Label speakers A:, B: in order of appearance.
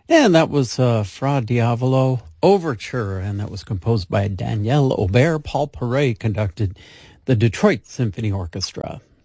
A: And that was Fra Diavolo Overture, and that was composed by Daniel Aubert. Paul Paray conducted the Detroit Symphony Orchestra.